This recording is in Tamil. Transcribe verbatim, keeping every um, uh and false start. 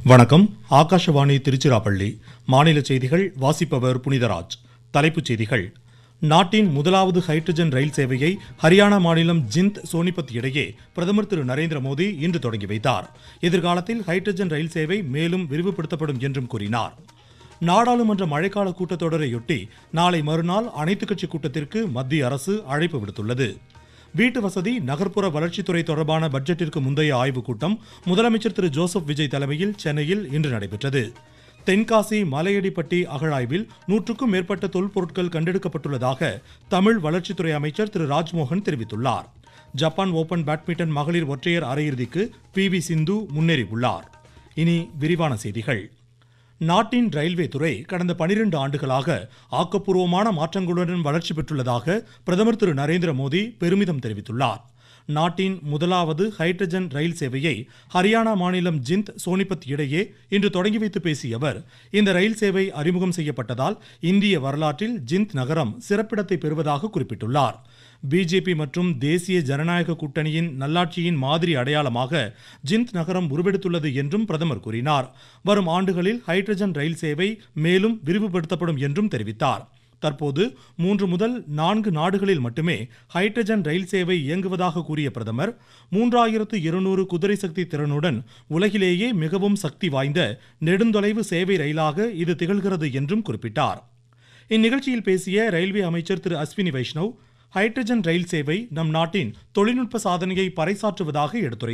வணக்கம். ஆகாஷவாணி திருச்சிராப்பள்ளி. மாநில செய்திகள் வாசிப்பவர் புனிதராஜ். தலைப்புச் செய்திகள். நாட்டின் முதலாவது ஹைட்ரஜன் ரயில் சேவையை ஹரியானா மாநிலம் ஜிந்த் சோனிபத் இடையே பிரதமர் திரு நரேந்திர மோடி இன்று தொடங்கி வைத்தார். எதிர்காலத்தில் ஹைட்ரஜன் ரயில் சேவை மேலும் விரிவுபடுத்தப்படும் என்றும் கூறினார். நாடாளுமன்ற மழைக்கால கூட்டத்தொடரையொட்டி நாளை மறுநாள் அனைத்துக் கட்சி கூட்டத்திற்கு மத்திய அரசு அழைப்பு விடுத்துள்ளது. வீட்டு வசதி நகர்ப்புற வளர்ச்சித்துறை தொடர்பான பட்ஜெட்டிற்கு முந்தைய ஆய்வுக் கூட்டம் முதலமைச்சர் திரு ஜோசப் விஜய் தலைமையில் சென்னையில் இன்று நடைபெற்றது. தென்காசி மலையடிப்பட்டி அகழாய்வில் நூற்றுக்கும் மேற்பட்ட தொல்பொருட்கள் கண்டெடுக்கப்பட்டுள்ளதாக தமிழ் வளர்ச்சித்துறை அமைச்சர் திரு ராஜ்மோகன் தெரிவித்துள்ளார். ஜப்பான் ஓபன் பேட்மிண்டன் மகளிர் ஒற்றையர் அரையிறுதிக்கு பி வி சிந்து முன்னேறியுள்ளார். இனி விரிவான செய்திகள். நாட்டின் ரயில்வே துறை கடந்த பனிரெண்டு ஆண்டுகளாக ஆக்கப்பூர்வமான மாற்றங்களுடன் வளர்ச்சி பெற்றுள்ளதாக பிரதமர் திரு நரேந்திர மோடி பெருமிதம் தெரிவித்துள்ளார். நாட்டின் முதலாவது ஹைட்ரஜன் ரயில் சேவையை ஹரியானா மாநிலம் ஜிந்த் சோனிபத் இடையே இன்று தொடங்கி வைத்து பேசிய அவர், இந்த ரயில் சேவை அறிமுகம் செய்யப்பட்டதால் இந்திய வரலாற்றில் ஜிந்த் நகரம் சிறப்பிடத்தை பெறுவதாக குறிப்பிட்டுள்ளார். பிஜேபி மற்றும் தேசிய ஜனநாயக கூட்டணியின் நல்லாட்சியின் மாதிரி அடையாளமாக ஜிந்த் நகரம் உருவெடுத்துள்ளது என்றும் பிரதமர் கூறினார். வரும் ஆண்டுகளில் ஹைட்ரஜன் ரயில் சேவை மேலும் விரிவுபடுத்தப்படும் என்றும் தெரிவித்தார். தற்போது மூன்று முதல் நான்கு நாடுகளில் மட்டுமே ஹைட்ரஜன் ரயில் சேவை இயங்குவதாக கூறிய பிரதமர், மூன்றாயிரத்து இருநூறு குதிரை சக்தி திறனுடன் உலகிலேயே மிகவும் சக்தி வாய்ந்த நெடுந்தொலைவு சேவை ரயிலாக இது திகழ்கிறது என்றும் குறிப்பிட்டார். இந்நிகழ்ச்சியில் பேசிய ரயில்வே அமைச்சர் திரு அஸ்வினி வைஷ்ணவ், ஹைட்ரஜன் ரயில் சேவை நம் நாட்டின் தொழில்நுட்ப சாதனையை பறைசாற்றுவதாக எடுத்துரைத்தார்.